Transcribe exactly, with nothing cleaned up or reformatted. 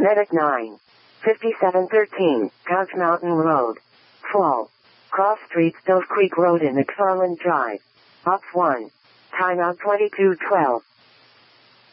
Medic nine. fifty-seven thirteen, Couch Mountain Road. Fall. Cross Street, Stove Creek Road in McFarland Drive. Ops one. Timeout twenty-two twelve.